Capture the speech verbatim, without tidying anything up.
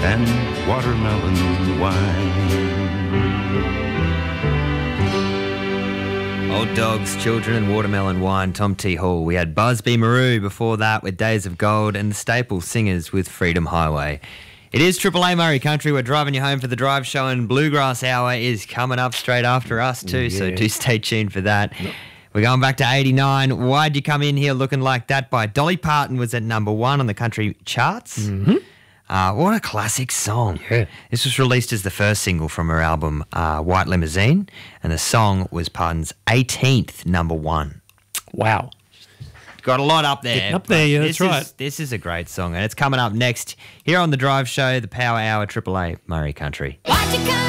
and watermelon wine. Old Dogs, Children and Watermelon Wine, Tom T. Hall. We had Busby Maru before that with Days of Gold and the Staple Singers with Freedom Highway. It is Triple A Murray Country. We're driving you home for the drive show, and Bluegrass Hour is coming up straight after us too, yeah. So do stay tuned for that. No. We're going back to eighty-nine. Why'd You Come In Here Looking Like That by Dolly Parton was at number one on the country charts. Mm-hmm. Uh, what a classic song. Yeah. This was released as the first single from her album, uh, White Limousine, and the song was Parton's eighteenth number one. Wow. Got a lot up there. Getting up there, yeah, that's this right. Is, this is a great song, and it's coming up next here on The Drive Show, the Power Hour, Triple A Murray Country. Why'd you come